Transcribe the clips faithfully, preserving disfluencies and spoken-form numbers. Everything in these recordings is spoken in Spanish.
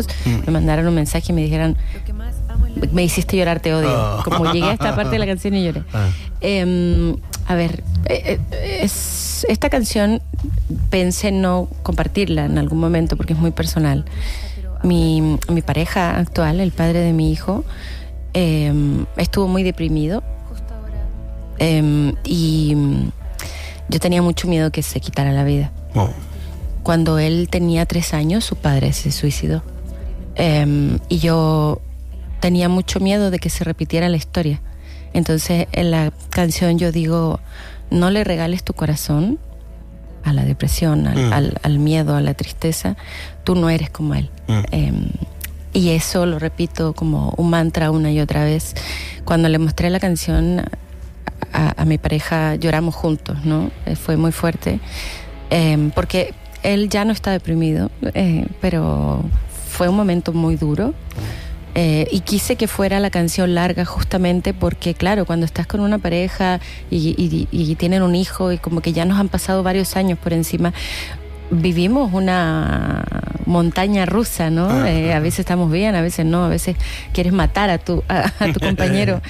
hijos, mm. me mandaron un mensaje y me dijeron, me hiciste llorar, te odio. Oh. Como llegué a esta parte de la canción y lloré. Ah. Eh, a ver, eh, es, esta canción pensé no compartirla en algún momento porque es muy personal. Mi, mi pareja actual, el padre de mi hijo, eh, estuvo muy deprimido eh, y yo tenía mucho miedo que se quitara la vida. Oh. Cuando él tenía tres años, su padre se suicidó. Eh, y yo tenía mucho miedo de que se repitiera la historia. Entonces, en la canción yo digo, no le regales tu corazón a la depresión, al, mm. al, al miedo, a la tristeza. Tú no eres como él. Mm. Eh, y eso lo repito como un mantra una y otra vez. Cuando le mostré la canción a, a mi pareja, lloramos juntos, ¿no? Eh, fue muy fuerte. Eh, porque él ya no está deprimido, eh, pero fue un momento muy duro. Eh, y quise que fuera la canción larga justamente porque, claro, cuando estás con una pareja y, y, y tienen un hijo y como que ya nos han pasado varios años por encima, vivimos una montaña rusa, ¿no? Eh, a veces estamos bien, a veces no, a veces quieres matar a tu, a, a tu compañero.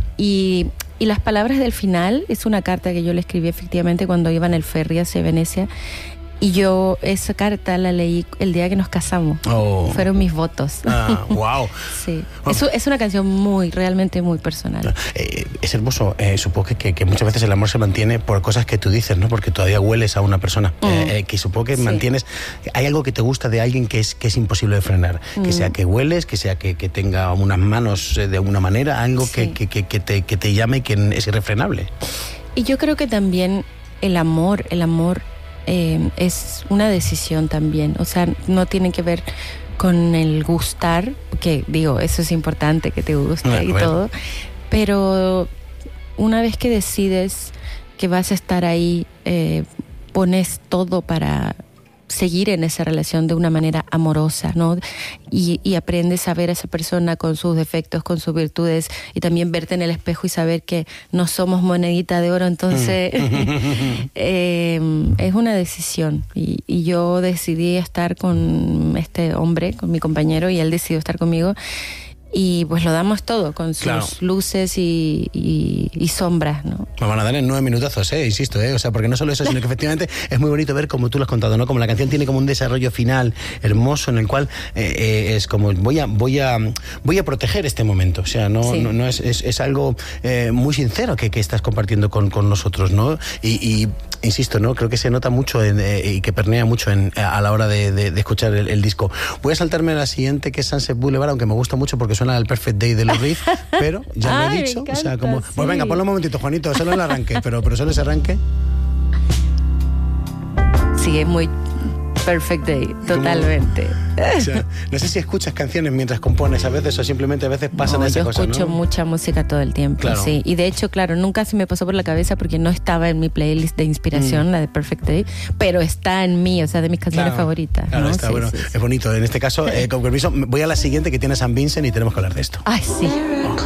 Y, y las palabras del final es una carta que yo le escribí efectivamente cuando iba en el ferry hacia Venecia. Y yo esa carta la leí el día que nos casamos. Oh. Fueron mis votos. Ah, wow. Sí. Oh. Es, es una canción muy, realmente muy personal. Eh, es hermoso. Eh, supongo que, que muchas veces el amor se mantiene por cosas que tú dices, ¿no? Porque todavía hueles a una persona. Mm. Eh, eh, que supongo que sí. mantienes... Hay algo que te gusta de alguien que es, que es imposible de frenar. Mm. Que sea que hueles, que sea que, que tenga unas manos eh, de alguna manera, algo sí. que, que, que, que, te, que te llame y que es irrefrenable. Y yo creo que también el amor, el amor... Eh, es una decisión también, o sea, no tiene que ver con el gustar, que digo, eso es importante, que te guste bueno, y bueno. todo, pero una vez que decides que vas a estar ahí, eh, pones todo para seguir en esa relación de una manera amorosa, ¿no? Y, y aprendes a ver a esa persona con sus defectos, con sus virtudes, y también verte en el espejo y saber que no somos monedita de oro. Entonces mm. eh, es una decisión y, y yo decidí estar con este hombre, con mi compañero, y él decidió estar conmigo. Y pues lo damos todo, con sus claro. luces y, y, y sombras, ¿no? Me van a dar en nueve minutazos, eh, insisto, eh, o sea, porque no solo eso, sino que efectivamente es muy bonito ver como tú lo has contado, ¿no? Como la canción tiene como un desarrollo final hermoso en el cual eh, eh, es como voy a, voy a, voy a proteger este momento, o sea, no, sí. no, no es, es, es algo eh, muy sincero que, que estás compartiendo con, con nosotros, ¿no? Y, y insisto, ¿no? Creo que se nota mucho en, eh, y que pernea mucho en, a la hora de, de, de escuchar el, el disco. Voy a saltarme a la siguiente, que es Sunset Boulevard, aunque me gusta mucho porque suena al Perfect Day de Lou Reed, pero ya lo Ay, he dicho, encanta, o sea, como... Sí. Pues venga, ponlo un momentito, Juanito, solo el arranque, pero, pero solo ese arranque. Sí, es muy Perfect Day, totalmente. O sea, no sé si escuchas canciones mientras compones a veces o simplemente a veces pasan no, esas cosas, ¿no? Yo escucho mucha música todo el tiempo, claro. sí. Y de hecho, claro, nunca se me pasó por la cabeza porque no estaba en mi playlist de inspiración, mm. la de Perfect Day, pero está en mí, o sea, de mis canciones claro, favoritas. Claro, ¿no? está sí, bueno. Sí, sí. Es bonito. En este caso, eh, con permiso, voy a la siguiente que tiene San Vincent y tenemos que hablar de esto. Ay, sí. Oh.